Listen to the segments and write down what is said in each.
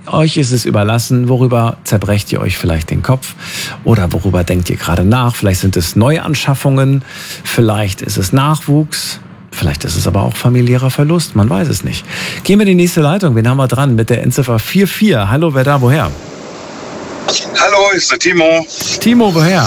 Euch ist es überlassen, worüber zerbrecht ihr euch vielleicht den Kopf oder worüber denkt ihr gerade nach. Vielleicht sind es Neuanschaffungen, vielleicht ist es Nachwuchs, vielleicht ist es aber auch familiärer Verlust, man weiß es nicht. Gehen wir in die nächste Leitung, wen haben wir dran mit der Endziffer 44? Hallo, wer da, woher? Hallo, ist der Timo. Timo, woher?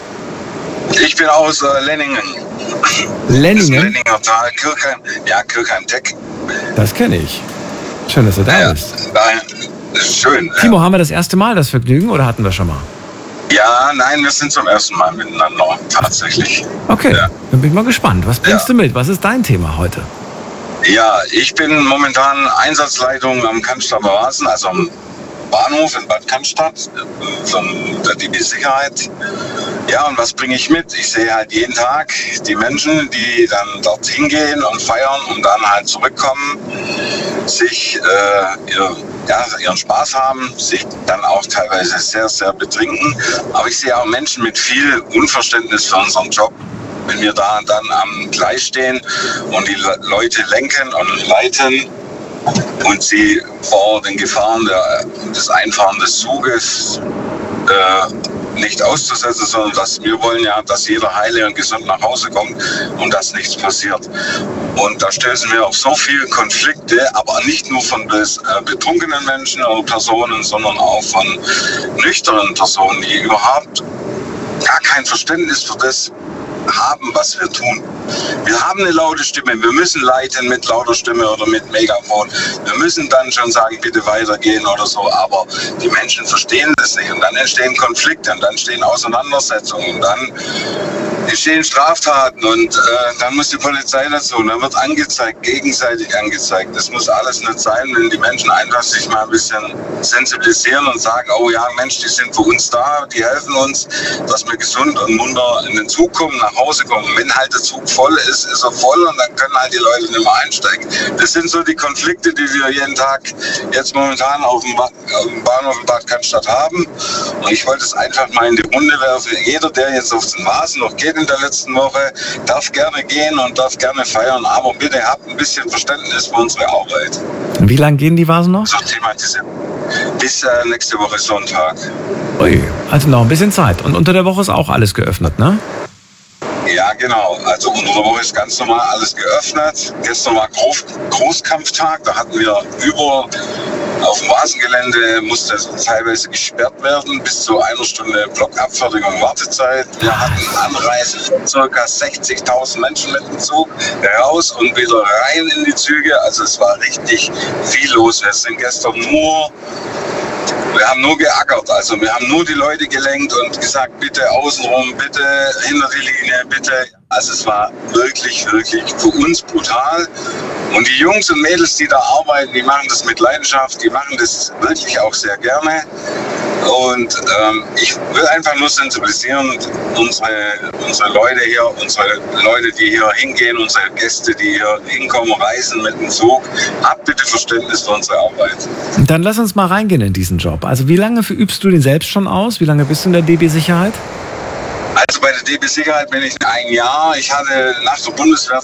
Ich bin aus Lenningen. Lenningen? Lenninger Tal, Kirchheim-Tech. Das kenne ich. Schön, dass du da bist. Schön. Timo, haben wir das erste Mal das Vergnügen oder hatten wir schon mal? Ja, nein, wir sind zum ersten Mal miteinander, tatsächlich. Okay, ja. Dann bin ich mal gespannt. Was bringst du mit? Was ist dein Thema heute? Ja, ich bin momentan Einsatzleitung am Cannstatter Rasen, also am Bahnhof in Bad Cannstatt, von der DB Sicherheit. Ja, und was bringe ich mit? Ich sehe halt jeden Tag die Menschen, die dann dorthin gehen und feiern und dann halt zurückkommen, sich ihren Spaß haben, sich dann auch teilweise sehr, sehr betrinken. Aber ich sehe auch Menschen mit viel Unverständnis für unseren Job. Wenn wir da dann am Gleis stehen und die Leute lenken und leiten und sie vor den Gefahren des Einfahren des Zuges nicht auszusetzen, sondern wir wollen ja, dass jeder heile und gesund nach Hause kommt und dass nichts passiert. Und da stößen wir auf so viele Konflikte, aber nicht nur von betrunkenen Menschen oder Personen, sondern auch von nüchternen Personen, die überhaupt gar kein Verständnis für das haben, was wir tun. Wir haben eine laute Stimme, wir müssen leiten mit lauter Stimme oder mit Megafon. Wir müssen dann schon sagen, bitte weitergehen oder so, aber die Menschen verstehen das nicht und dann entstehen Konflikte und dann entstehen Auseinandersetzungen und dann entstehen Straftaten und dann muss die Polizei dazu und dann wird angezeigt, gegenseitig angezeigt. Das muss alles nicht sein, wenn die Menschen einfach sich mal ein bisschen sensibilisieren und sagen, oh ja, Mensch, die sind für uns da, die helfen uns, dass wir gesund und munter in den Zug kommen, nach Hause kommen. Und wenn halt der Zug voll ist, ist er voll und dann können halt die Leute nicht mehr einsteigen. Das sind so die Konflikte, die wir jeden Tag jetzt momentan auf dem Bahnhof in Bad Cannstatt haben. Und ich wollte es einfach mal in die Runde werfen. Jeder, der jetzt auf den Rasen noch geht in der letzten Woche, darf gerne gehen und darf gerne feiern. Aber bitte habt ein bisschen Verständnis für unsere Arbeit. Und wie lange gehen die Vasen noch? So thematisieren. Bis nächste Woche Sonntag. Ui, also noch ein bisschen Zeit. Und unter der Woche ist auch alles geöffnet, ne? Ja, genau. Also unter der Woche ist ganz normal alles geöffnet. Gestern war Großkampftag. Da hatten wir auf dem Rasengelände musste teilweise gesperrt werden, bis zu 1 Stunde Blockabfertigung Wartezeit. Wir hatten Anreise von ca. 60.000 Menschen mit dem Zug raus und wieder rein in die Züge. Also es war richtig viel los. Wir haben nur geackert, also wir haben nur die Leute gelenkt und gesagt, bitte außenrum, bitte hinter die Linie, bitte. Also es war wirklich, wirklich für uns brutal. Und die Jungs und Mädels, die da arbeiten, die machen das mit Leidenschaft, die machen das wirklich auch sehr gerne. Und ich will einfach nur sensibilisieren, unsere Leute hier, unsere Leute, die hier hingehen, unsere Gäste, die hier hinkommen, reisen mit dem Zug. Habt bitte Verständnis für unsere Arbeit. Dann lass uns mal reingehen in diesen Job. Also wie lange übst du den selbst schon aus? Wie lange bist du in der DB Sicherheit? Also bei der DB Sicherheit bin ich 1 Jahr. Ich hatte nach der Bundeswehr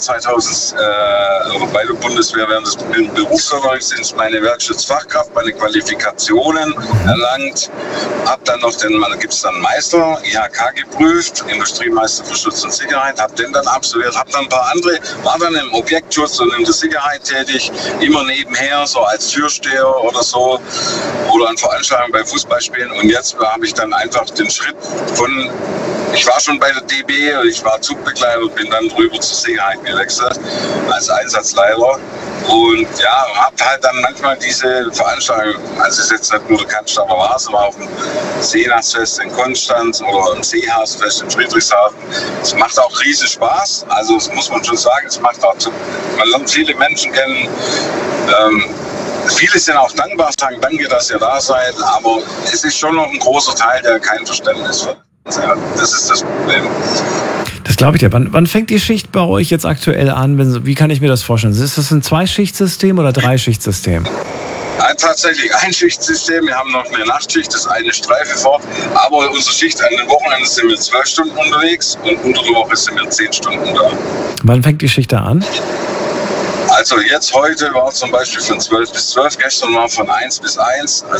bei der Bundeswehr während des Berufsverwaltungsdienstes meine Werkschutzfachkraft, meine Qualifikationen erlangt. Hab dann noch da gibt es dann Meister, IHK geprüft, Industriemeister für Schutz und Sicherheit, hab den dann absolviert, hab dann ein paar andere, war dann im Objektschutz und in der Sicherheit tätig, immer nebenher, so als Türsteher oder so, oder an Veranstaltungen bei Fußballspielen. Und jetzt habe ich dann einfach den Schritt ich war schon bei der DB, ich war Zugbegleiter und bin dann drüber zur Sicherheit gewechselt als Einsatzleiter. Und ja, hab halt dann manchmal diese Veranstaltungen, also es ist jetzt nicht nur der Cannstatter Rasen, war auf dem Seenachtsfest in Konstanz oder im Seehausfest in Friedrichshafen. Es macht auch riesen Spaß, also das muss man schon sagen, man lernt viele Menschen kennen. Viele sind auch dankbar, sagen danke, dass ihr da seid, aber es ist schon noch ein großer Teil, der kein Verständnis hat. Ja, das ist das Problem. Das glaube ich dir. Wann fängt die Schicht bei euch jetzt aktuell an? Wie kann ich mir das vorstellen? Ist das ein 2-Schichtsystem oder 3-Schichtsystem? Tatsächlich ein Schichtsystem. Wir haben noch eine Nachtschicht, das eine Streife fort. Aber unsere Schicht an den Wochenenden sind wir 12 Stunden unterwegs und unter der Woche sind wir 10 Stunden da. Wann fängt die Schicht da an? Also jetzt heute war zum Beispiel von 12 bis 12, gestern war von 1 bis 1.